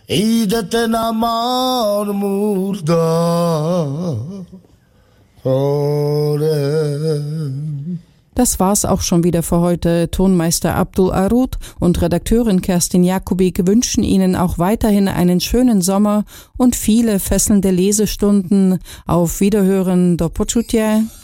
ঈদতে আমার মুর্দা ওরে। Das war's auch schon wieder für heute. Tonmeister Abdul Arud und Redakteurin Kerstin Jakubik wünschen Ihnen auch weiterhin einen schönen Sommer und viele fesselnde Lesestunden. Auf Wiederhören, do počutia.